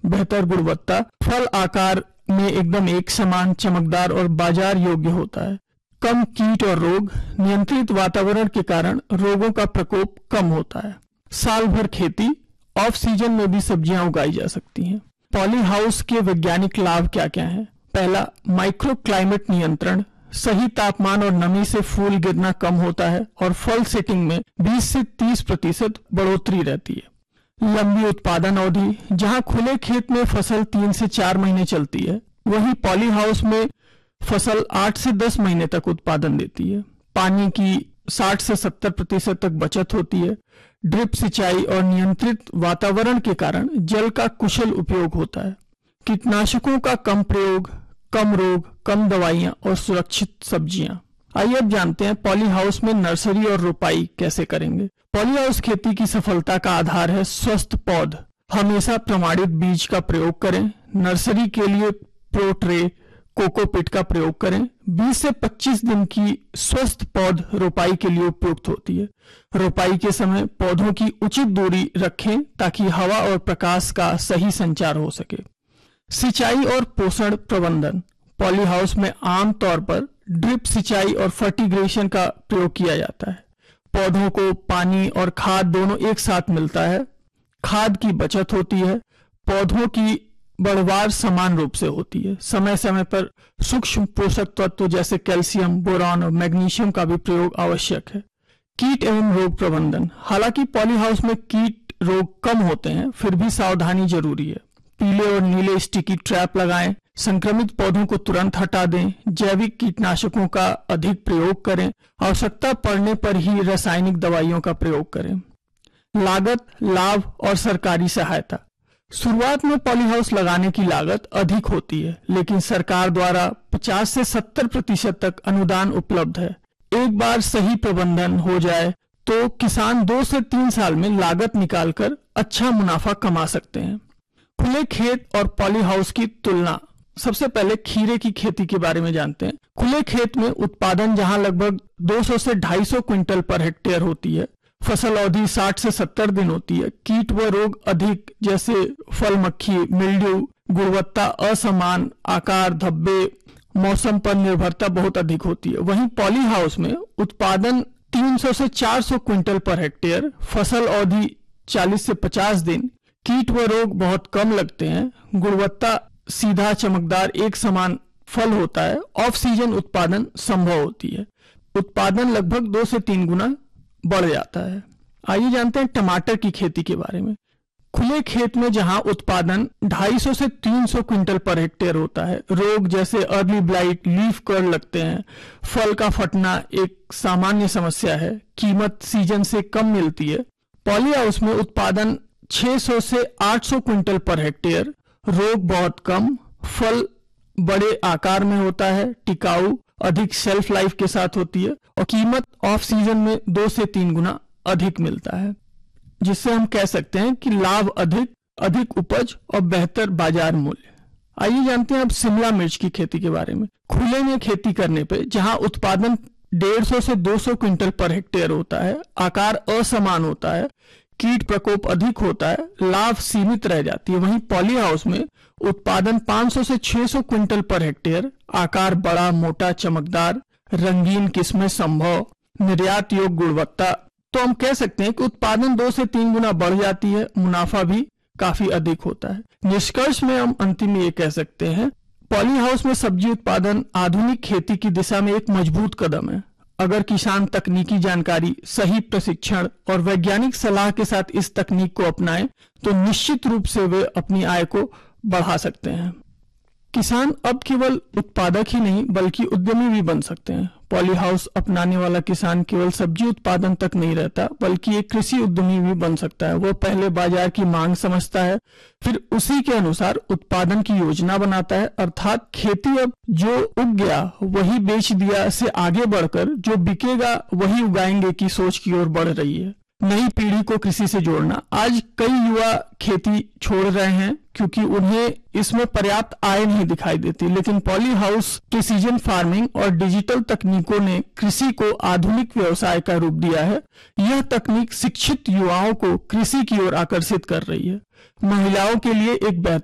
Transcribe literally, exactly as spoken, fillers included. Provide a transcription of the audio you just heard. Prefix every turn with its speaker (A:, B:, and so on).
A: बेहतर गुणवत्ता, फल आकार में एकदम एक समान, चमकदार और बाजार योग्य होता है। कम कीट और रोग, नियंत्रित वातावरण के कारण रोगों का प्रकोप कम होता है। साल भर खेती, ऑफ सीजन में भी सब्जियां उगाई जा सकती हैं। पॉली हाउस के वैज्ञानिक लाभ क्या क्या हैं? पहला, माइक्रो क्लाइमेट नियंत्रण, सही तापमान और नमी से फूल गिरना कम होता है और फल सेटिंग में बीस से तीस प्रतिशत बढ़ोतरी रहती है। लंबी उत्पादन अवधि, जहां खुले खेत में फसल तीन से चार महीने चलती है, वहीं पॉली हाउस में फसल आठ से दस महीने तक उत्पादन देती है। पानी की साठ से सत्तर प्रतिशत तक बचत होती है। ड्रिप सिंचाई और नियंत्रित वातावरण के कारण जल का कुशल उपयोग होता है। कीटनाशकों का कम प्रयोग, कम रोग, कम दवाइयां और सुरक्षित सब्जियां। आइए अब जानते हैं पॉली हाउस में नर्सरी और रोपाई कैसे करेंगे। पॉली हाउस खेती की सफलता का आधार है स्वस्थ पौध। हमेशा प्रमाणित बीज का प्रयोग करें। नर्सरी के लिए प्रो ट्रे, कोकोपिट का प्रयोग करें। बीस से पच्चीस दिन की स्वस्थ पौध रोपाई के लिए उपयुक्त होती है। रोपाई के समय पौधों की उचित दूरी रखें ताकि हवा और प्रकाश का सही संचार हो सके। सिंचाई और पोषण प्रबंधन, पॉली हाउस में आमतौर पर ड्रिप सिंचाई और फर्टिगेशन का प्रयोग किया जाता है। पौधों को पानी और खाद दोनों एक साथ मिलता है। खाद की बचत होती है। पौधों की बढ़वार समान रूप से होती है। समय समय पर सूक्ष्म पोषक तत्व जैसे कैल्शियम, बोरॉन और मैग्नीशियम का भी प्रयोग आवश्यक है। कीट एवं रोग प्रबंधन, हालांकि पॉली हाउस में कीट रोग कम होते हैं, फिर भी सावधानी जरूरी है। पीले और नीले स्टिकी ट्रैप लगाएं। संक्रमित पौधों को तुरंत हटा दें। जैविक कीटनाशकों का अधिक प्रयोग करें। आवश्यकता पड़ने पर ही रासायनिक दवाइयों का प्रयोग करें। लागत, लाभ और सरकारी सहायता, शुरुआत में पॉली हाउस लगाने की लागत अधिक होती है, लेकिन सरकार द्वारा पचास से सत्तर प्रतिशत तक अनुदान उपलब्ध है। एक बार सही प्रबंधन हो जाए तो किसान दो से तीन साल में लागत निकालकर अच्छा मुनाफा कमा सकते हैं। खुले खेत और पॉली हाउस की तुलना, सबसे पहले खीरे की खेती के बारे में जानते हैं। खुले खेत में उत्पादन जहां लगभग दो सौ से ढाई सौ क्विंटल पर हेक्टेयर होती है, फसल अवधि साठ से सत्तर दिन होती है। कीट व रोग अधिक जैसे फल मक्खी, मिल्ड्यू, गुणवत्ता असमान, आकार, धब्बे, मौसम पर निर्भरता बहुत अधिक होती है। वहीं पॉली हाउस में उत्पादन तीन सौ से चार सौ क्विंटल पर हेक्टेयर, फसल अवधि चालीस से पचास दिन, कीट व रोग बहुत कम लगते हैं, गुणवत्ता सीधा, चमकदार, एक समान फल होता है। ऑफ सीजन उत्पादन संभव होती है। उत्पादन लगभग दो से तीन गुना बढ़ जाता है। आइए जानते हैं टमाटर की खेती के बारे में। खुले खेत में जहां उत्पादन दो सौ पचास से तीन सौ क्विंटल पर हेक्टेयर होता है, रोग जैसे अर्ली ब्लाइट, लीफ कर्ल लगते हैं, फल का फटना एक सामान्य समस्या है। कीमत सीजन से कम मिलती है। पॉली हाउस में उत्पादन छह सौ से आठ सौ क्विंटल पर हेक्टेयर, रोग बहुत कम, फल बड़े आकार में होता है, टिकाऊ, अधिक शेल्फ लाइफ के साथ होती है और कीमत ऑफ सीजन में दो से तीन गुना अधिक मिलता है, जिससे हम कह सकते हैं कि लाभ अधिक, अधिक उपज और बेहतर बाजार मूल्य। आइए जानते हैं अब शिमला मिर्च की खेती के बारे में। खुले में खेती करने पे जहां उत्पादन डेढ़ सौ से दो सौ क्विंटल पर हेक्टेयर होता है, आकार असमान होता है, कीट प्रकोप अधिक होता है, लाभ सीमित रह जाती है। वहीं पॉली हाउस में उत्पादन पाँच सौ से छह सौ क्विंटल पर हेक्टेयर, आकार बड़ा, मोटा, चमकदार, रंगीन किस्में संभव, निर्यात योग्य गुणवत्ता, तो हम कह सकते हैं कि उत्पादन दो से तीन गुना बढ़ जाती है, मुनाफा भी काफी अधिक होता है। निष्कर्ष में हम अंतिम में ये कह सकते हैं, पॉली हाउस में सब्जी उत्पादन आधुनिक खेती की दिशा में एक मजबूत कदम है। अगर किसान तकनीकी जानकारी, सही प्रशिक्षण और वैज्ञानिक सलाह के साथ इस तकनीक को अपनाएं तो निश्चित रूप से वे अपनी आय को बढ़ा सकते हैं। किसान अब केवल उत्पादक ही नहीं बल्कि उद्यमी भी बन सकते हैं। पॉली हाउस अपनाने वाला किसान केवल सब्जी उत्पादन तक नहीं रहता बल्कि एक कृषि उद्यमी भी बन सकता है। वो पहले बाजार की मांग समझता है, फिर उसी के अनुसार उत्पादन की योजना बनाता है, अर्थात खेती अब जो उग गया वही बेच दिया से आगे बढ़कर जो बिकेगा वही उगाएंगे की सोच की ओर बढ़ रही है। नई पीढ़ी को कृषि से जोड़ना, आज कई युवा खेती छोड़ रहे हैं क्योंकि उन्हें इसमें पर्याप्त आय नहीं दिखाई देती, लेकिन पॉली हाउस, प्रिसीजन फार्मिंग और डिजिटल तकनीकों ने कृषि को आधुनिक व्यवसाय का रूप दिया है। यह तकनीक शिक्षित युवाओं को कृषि की ओर आकर्षित कर रही है। महिलाओं के लिए एक बेहतर